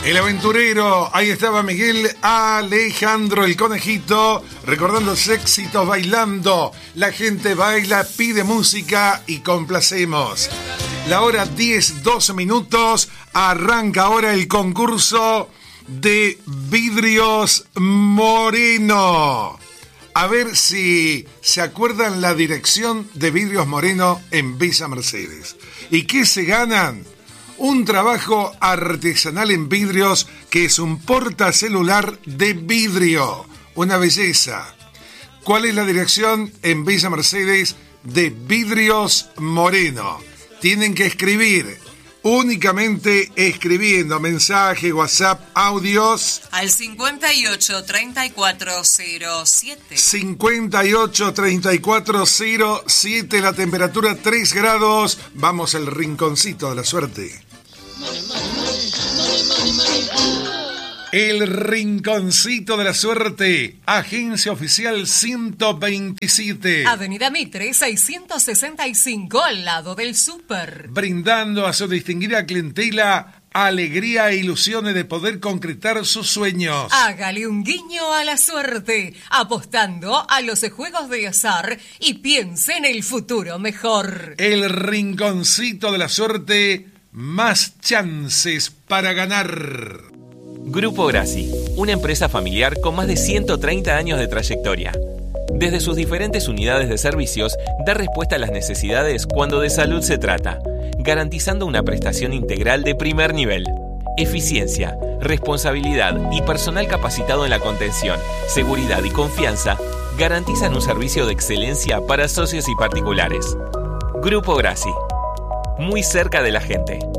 El aventurero, ahí estaba Miguel Alejandro, el conejito, recordando los éxitos bailando. La gente baila, pide música y complacemos. La hora 10, 12 minutos, arranca ahora el concurso de Vidrios Moreno. A ver si se acuerdan la dirección de Vidrios Moreno en Villa Mercedes. ¿Y qué se ganan? Un trabajo artesanal en vidrios que es un portacelular de vidrio. Una belleza. ¿Cuál es la dirección en Villa Mercedes de Vidrios Moreno? Tienen que escribir, únicamente escribiendo mensaje, WhatsApp, audios. Al 583407. 583407, la temperatura 3 grados. Vamos al rinconcito de la suerte. El rinconcito de la suerte, agencia oficial 127. Avenida Mitre 665, al lado del súper. Brindando a su distinguida clientela alegría e ilusiones de poder concretar sus sueños. Hágale un guiño a la suerte, apostando a los juegos de azar y piense en el futuro mejor. El rinconcito de la suerte, más chances para ganar. Grupo Grassi, una empresa familiar con más de 130 años de trayectoria. Desde sus diferentes unidades de servicios, da respuesta a las necesidades cuando de salud se trata, garantizando una prestación integral de primer nivel. Eficiencia, responsabilidad y personal capacitado en la contención, seguridad y confianza garantizan un servicio de excelencia para socios y particulares. Grupo Grassi, muy cerca de la gente.